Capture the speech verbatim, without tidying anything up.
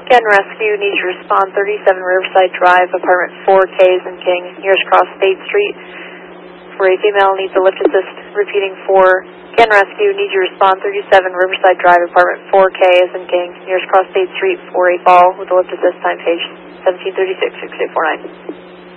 Can Rescue needs to respond thirty-seven Riverside Drive, apartment four K is in King, nearest cross State Street. For a female needs a lift assist, repeating for Can Rescue needs to respond thirty-seven Riverside Drive, apartment four K is in King, nearest cross State Street for a fall with a lift assist, time page seventeen thirty-six, six eight four nine.